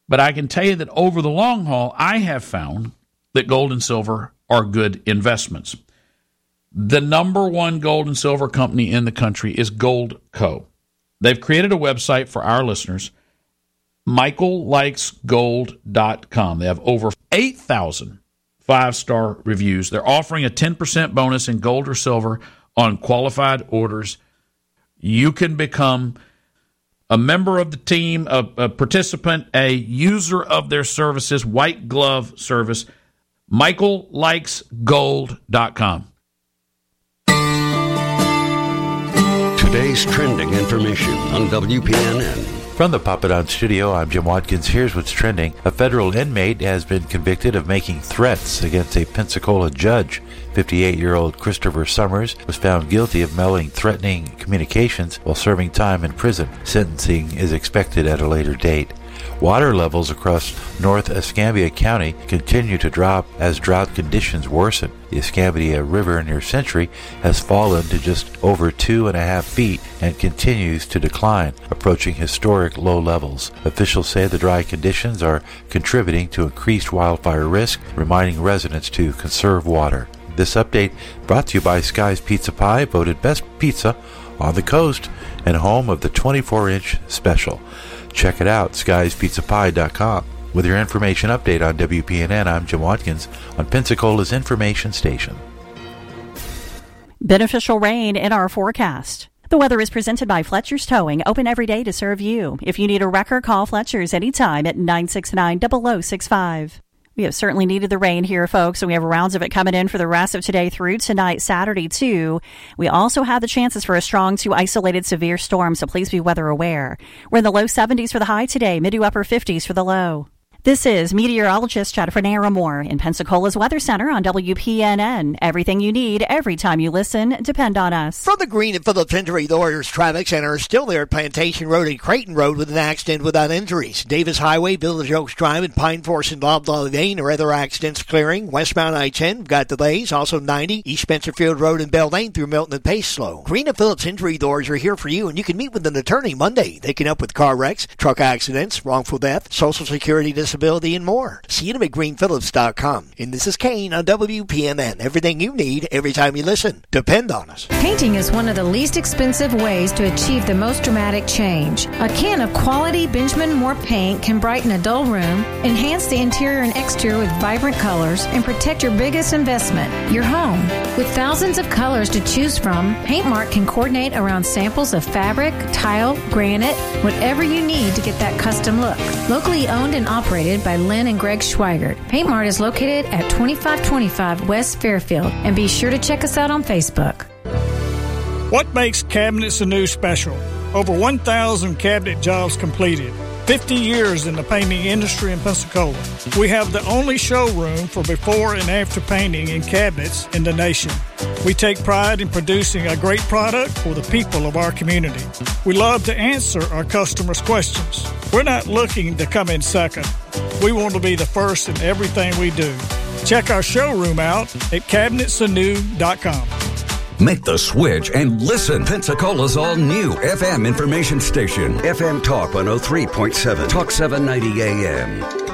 But I can tell you that over the long haul, I have found that gold and silver are good investments. The number one gold and silver company in the country is Goldco. They've created a website for our listeners, michaellikesgold.com. They have over 8,000 5-star reviews. They're offering a 10% bonus in gold or silver on qualified orders. You can become a member of the team, a participant, a user of their services, white glove service, michaellikesgold.com. Today's trending information on WPNN. From the Papadon studio, I'm Jim Watkins. Here's what's trending. A federal inmate has been convicted of making threats against a Pensacola judge. 58-year-old Christopher Summers was found guilty of mailing threatening communications while serving time in prison. Sentencing is expected at a later date. Water levels across North Escambia County continue to drop as drought conditions worsen. The Escambia River near Century has fallen to just over 2.5 feet and continues to decline, approaching historic low levels. Officials say the dry conditions are contributing to increased wildfire risk, reminding residents to conserve water. This update brought to you by Sky's Pizza Pie, voted best pizza on the coast and home of the 24-inch special. Check it out, skiespizzapie.com. With your information update on WPNN, I'm Jim Watkins on Pensacola's information station. Beneficial rain in our forecast. The weather is presented by Fletcher's Towing, open every day to serve you. If you need a wrecker, call Fletcher's anytime at 969-0065. We have certainly needed the rain here, folks, and we have rounds of it coming in for the rest of today through tonight, Saturday, too. We also have the chances for a strong to isolated severe storm, so please be weather aware. We're in the low 70s for the high today, mid to upper 50s for the low. This is meteorologist Jennifer Naramore in Pensacola's Weather Center on WPNN. Everything you need, every time you listen, depend on us. From the Green and Phillips Injury, the Warriors Traffic Center is still there at Plantation Road and Creighton Road with an accident without injuries. Davis Highway, Village Oaks Drive, and Pine Forest and Loblolly Lane are other accidents clearing. Westbound I-10, got delays. Also 90, East Spencerfield Road and Bell Lane through Milton and Pace slow. Green and Phillips Injury Doors are here for you, and you can meet with an attorney Monday. They can help with car wrecks, truck accidents, wrongful death, Social Security disability, and more. See them at greenphillips.com. And this is Kane on WPNN. Everything you need, every time you listen. Depend on us. Painting is one of the least expensive ways to achieve the most dramatic change. A can of quality Benjamin Moore paint can brighten a dull room, enhance the interior and exterior with vibrant colors, and protect your biggest investment, your home. With thousands of colors to choose from, Paintmark can coordinate around samples of fabric, tile, granite, whatever you need to get that custom look. Locally owned and operated by Lynn and Greg Schweigert. Paintmart is located at 2525 West Fairfield, and be sure to check us out on Facebook. What makes Cabinets Anew special? Over 1,000 cabinet jobs completed. 50 years in the painting industry in Pensacola. We have the only showroom for before and after painting in cabinets in the nation. We take pride in producing a great product for the people of our community. We love to answer our customers' questions. We're not looking to come in second. We want to be the first in everything we do. Check our showroom out at cabinetsanew.com. Make the switch and listen. Pensacola's all-new FM information station. FM Talk 103.7. Talk 790 AM.